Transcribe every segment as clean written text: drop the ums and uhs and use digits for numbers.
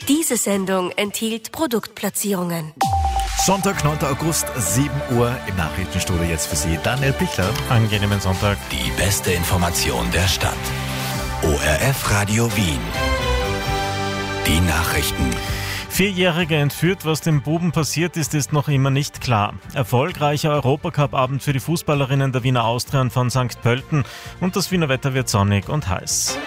Diese Sendung enthielt Produktplatzierungen. Sonntag, 9. August, 7 Uhr im Nachrichtenstudio jetzt für Sie Daniel Pichler. Angenehmen Sonntag. Die beste Information der Stadt. ORF Radio Wien. Die Nachrichten. 4-Jährige entführt, was dem Buben passiert ist noch immer nicht klar. Erfolgreicher Europacup-Abend für die Fußballerinnen der Wiener Austria von St. Pölten und das Wiener Wetter wird sonnig und heiß.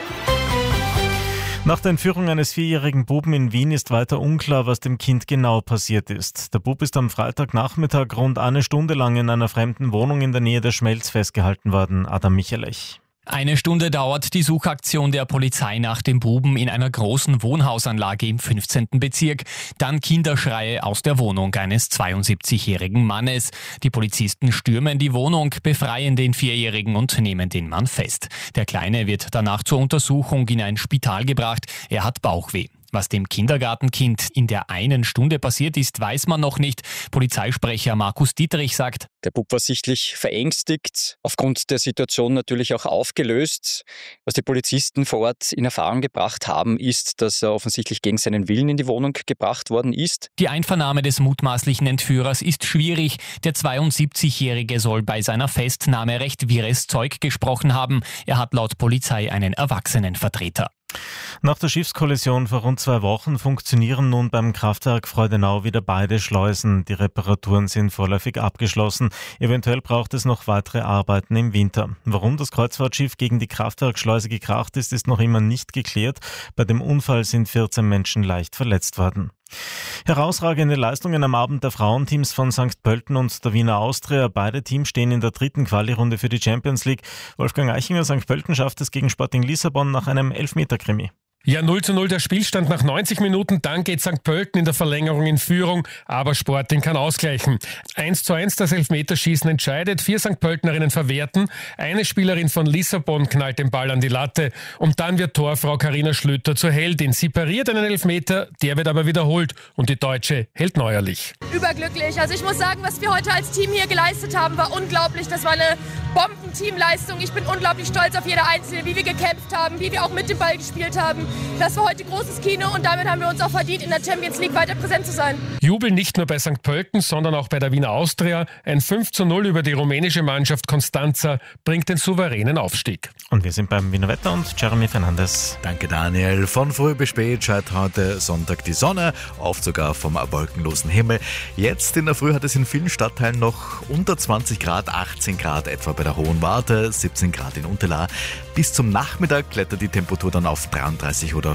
Nach der Entführung eines 4-jährigen Buben in Wien ist weiter unklar, was dem Kind genau passiert ist. Der Bub ist am Freitagnachmittag rund eine Stunde lang in einer fremden Wohnung in der Nähe der Schmelz festgehalten worden. Adam Michelech. Eine Stunde dauert die Suchaktion der Polizei nach dem Buben in einer großen Wohnhausanlage im 15. Bezirk. Dann Kinderschreie aus der Wohnung eines 72-jährigen Mannes. Die Polizisten stürmen die Wohnung, befreien den 4-Jährigen und nehmen den Mann fest. Der Kleine wird danach zur Untersuchung in ein Spital gebracht. Er hat Bauchweh. Was dem Kindergartenkind in der einen Stunde passiert ist, weiß man noch nicht. Polizeisprecher Markus Dietrich sagt: Der Bub war sichtlich verängstigt, aufgrund der Situation natürlich auch aufgelöst. Was die Polizisten vor Ort in Erfahrung gebracht haben, ist, dass er offensichtlich gegen seinen Willen in die Wohnung gebracht worden ist. Die Einvernahme des mutmaßlichen Entführers ist schwierig. Der 72-Jährige soll bei seiner Festnahme recht wirres Zeug gesprochen haben. Er hat laut Polizei einen Erwachsenenvertreter. Nach der Schiffskollision vor rund 2 Wochen funktionieren nun beim Kraftwerk Freudenau wieder beide Schleusen. Die Reparaturen sind vorläufig abgeschlossen. Eventuell braucht es noch weitere Arbeiten im Winter. Warum das Kreuzfahrtschiff gegen die Kraftwerkschleuse gekracht ist noch immer nicht geklärt. Bei dem Unfall sind 14 Menschen leicht verletzt worden. Herausragende Leistungen am Abend der Frauenteams von St. Pölten und der Wiener Austria. Beide Teams stehen in der 3. Quali-Runde für die Champions League. Wolfgang Eichinger, St. Pölten schafft es gegen Sporting Lissabon nach einem Elfmeter-Krimi. Ja, 0:0 der Spielstand nach 90 Minuten, dann geht St. Pölten in der Verlängerung in Führung, aber Sporting kann ausgleichen. 1:1 das Elfmeterschießen entscheidet, 4 St. Pöltenerinnen verwerten, eine Spielerin von Lissabon knallt den Ball an die Latte und dann wird Torfrau Carina Schlüter zur Heldin. Sie pariert einen Elfmeter, der wird aber wiederholt und die Deutsche hält neuerlich. Überglücklich, also ich muss sagen, was wir heute als Team hier geleistet haben, war unglaublich. Das war eine Bombenteamleistung. Ich bin unglaublich stolz auf jede Einzelne, wie wir gekämpft haben, wie wir auch mit dem Ball gespielt haben. Das war heute großes Kino und damit haben wir uns auch verdient, in der Champions League weiter präsent zu sein. Jubel nicht nur bei St. Pölten, sondern auch bei der Wiener Austria. Ein 5:0 über die rumänische Mannschaft Constanța bringt den souveränen Aufstieg. Und wir sind beim Wiener Wetter und Jeremy Fernandes. Danke Daniel. Von früh bis spät scheint heute Sonntag die Sonne, oft sogar vom wolkenlosen Himmel. Jetzt in der Früh hat es in vielen Stadtteilen noch unter 20 Grad, 18 Grad etwa bei der Hohen Warte, 17 Grad in Unterlaa. Bis zum Nachmittag klettert die Temperatur dann auf 33 oder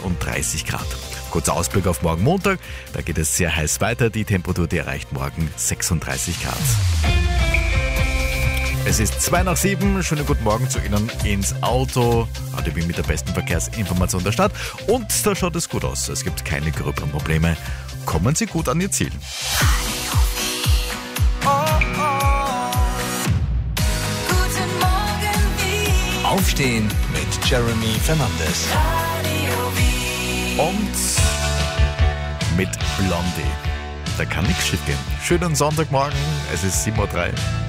34 Grad. Kurzer Ausblick auf morgen Montag, da geht es sehr heiß weiter. Die Temperatur, die erreicht morgen 36 Grad. Es ist 6:02. Schönen guten Morgen zu Ihnen ins Auto. Radio Wien mit der besten Verkehrsinformation der Stadt. Und da schaut es gut aus. Es gibt keine gröberen Probleme. Kommen Sie gut an Ihr Ziel. Aufstehen mit Jeremy Fernandes. Und mit Blondie. Da kann nichts schief gehen. Schönen Sonntagmorgen. Es ist 7:03 Uhr.